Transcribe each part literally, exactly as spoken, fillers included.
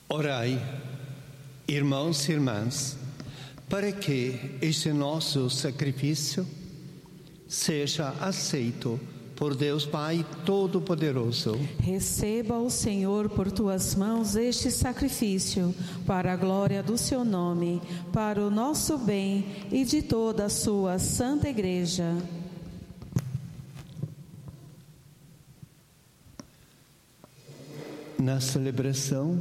Orai, irmãos e irmãs, para que este nosso sacrifício seja aceito por Deus Pai Todo-Poderoso. Receba o Senhor por tuas mãos este sacrifício, para a glória do seu nome, para o nosso bem e de toda a sua santa Igreja. Na celebração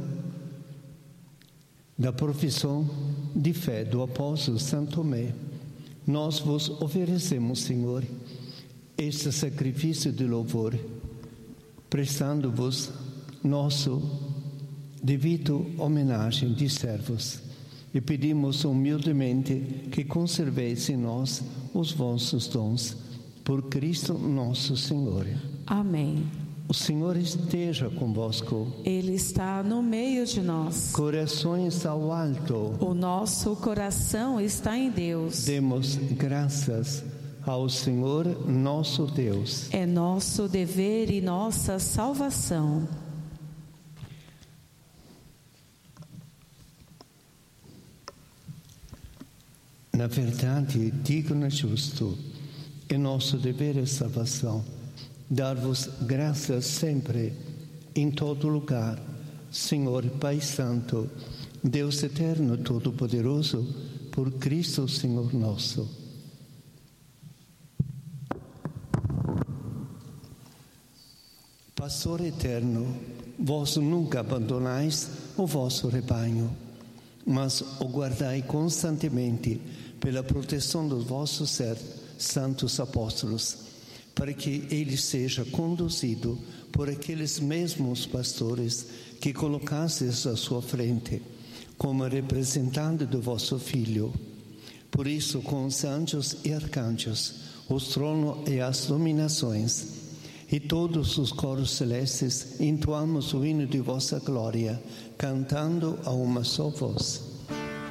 da profissão de fé do apóstolo Santo Tomé, nós vos oferecemos, Senhor, este sacrifício de louvor, prestando-vos nosso devido homenagem de servos, e pedimos humildemente que conserveis em nós os vossos dons, por Cristo nosso Senhor. Amém. O Senhor esteja convosco. Ele está no meio de nós. Corações ao alto. O nosso coração está em Deus. Demos graças ao Senhor nosso Deus. É nosso dever e nossa salvação. Na verdade, digno e justo, é nosso dever e salvação dar-vos graças sempre, em todo lugar, Senhor Pai Santo, Deus Eterno Todo-Poderoso, por Cristo Senhor nosso. Pastor eterno, vós nunca abandonais o vosso rebanho, mas o guardai constantemente pela proteção dos vossos santos apóstolos, para que ele seja conduzido por aqueles mesmos pastores que colocastes à sua frente, como representante do vosso Filho. Por isso, com os anjos e arcanjos, os tronos e as dominações, e todos os coros celestes, entoamos o hino de vossa glória, cantando a uma só voz.